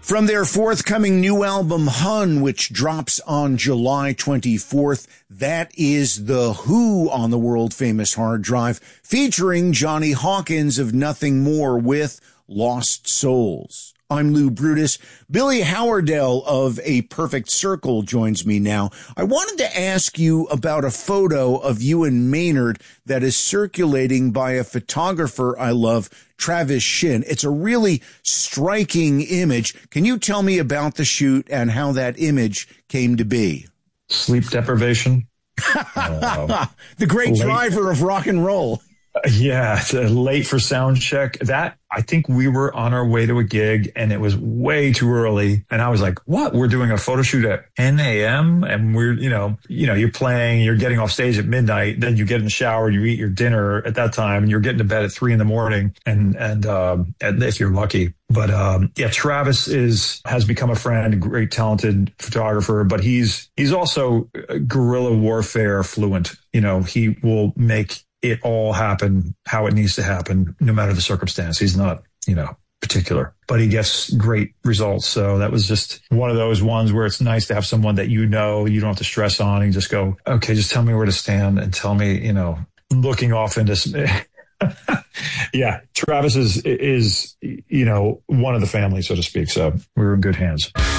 From their forthcoming new album, Hun, which drops on July 24th, that is The Who on the world-famous hard drive, featuring Johnny Hawkins of Nothing More with Lost Souls. I'm Lou Brutus. Billy Howerdel of A Perfect Circle joins me now. I wanted to ask you about a photo of you and Maynard that is circulating by a photographer I love, Travis Shin. It's a really striking image. Can you tell me about the shoot and how that image came to be? Sleep deprivation. The great driver of rock and roll. Yeah, late for sound check. That, I think we were on our way to a gig and it was way too early. And I was like, what? We're doing a photo shoot at 10 a.m. and we're, you're playing, you're getting off stage at midnight. Then you get in the shower, you eat your dinner at that time and you're getting to bed at 3 a.m. and if you're lucky. But, Travis has become a friend, a great talented photographer, but he's also guerrilla warfare fluent. He will make it all happen how it needs to happen, no matter the circumstance. He's not, particular, but he gets great results. So that was just one of those ones where it's nice to have someone that you don't have to stress on and just go, okay, just tell me where to stand and tell me, looking off into Travis is one of the family, so to speak. So we're in good hands.